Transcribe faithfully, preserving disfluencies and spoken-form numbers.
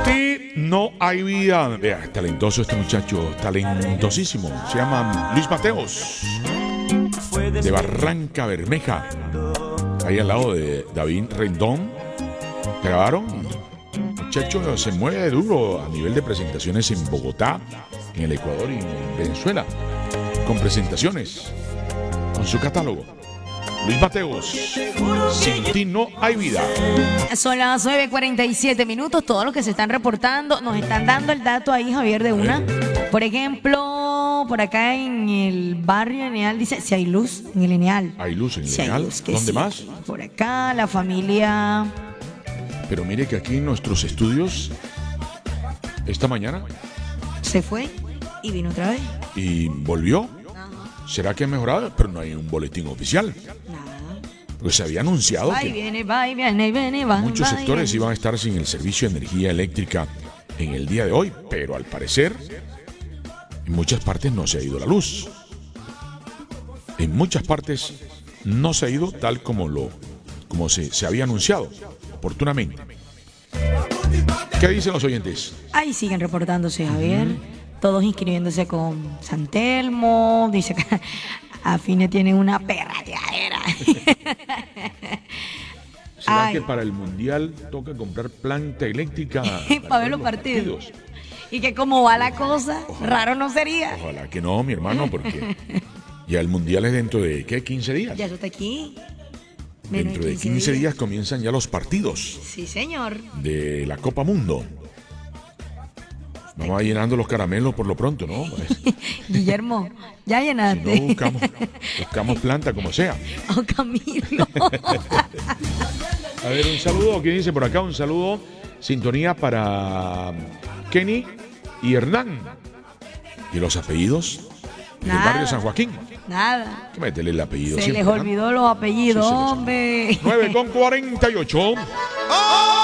ti no hay vida. Vea, talentoso este muchacho, talentosísimo. Se llama Luis Mateos, de Barranca Bermeja, ahí al lado de David Rendón. Grabaron. El muchacho se mueve duro a nivel de presentaciones en Bogotá, en el Ecuador y en Venezuela, con presentaciones, con su catálogo. Luis Mateos, sin ti no hay vida. Son las nueve cuarenta y siete minutos. Todos los que se están reportando nos están dando el dato ahí, Javier, de una. Por ejemplo, por acá en el barrio Eneal dice si hay luz en el Eneal. Hay luz en el si Eneal. ¿Dónde sí. más? Por acá, la familia. Pero mire que aquí en nuestros estudios, esta mañana. Se fue y vino otra vez. Y volvió. ¿Será que ha mejorado? Pero no hay un boletín oficial. Nada. Porque se había anunciado Va que y viene, va y viene, viene, va, muchos va y sectores viene. iban a estar sin el servicio de energía eléctrica en el día de hoy, pero al parecer en muchas partes no se ha ido la luz. En muchas partes no se ha ido tal como lo como se, se había anunciado oportunamente. ¿Qué dicen los oyentes? Ahí siguen reportándose, Javier. Uh-huh. Todos inscribiéndose con San Telmo. Dice que Afine tiene una perrateadera. ¿Será Ay. que para el Mundial toca comprar planta eléctrica para, para ver los partidos? partidos? Y que como va la cosa, ojalá, raro no sería. Ojalá que no, mi hermano, porque ya el Mundial es dentro de, ¿qué? quince días. Ya eso está aquí. Dentro de quince días comienzan ya los partidos. Sí, señor. De la Copa Mundo. Vamos a llenando los caramelos por lo pronto, ¿no? Guillermo, ya llenaste. Si no, buscamos, buscamos planta como sea. Oh, Camilo. A ver, un saludo. ¿Quién dice por acá? Un saludo. Sintonía para Kenny y Hernán. ¿Y los apellidos? Del barrio San Joaquín. Nada. Métele el apellido. Se les olvidó los apellidos, sí, hombre. nueve con cuarenta y ocho. ¡Oh!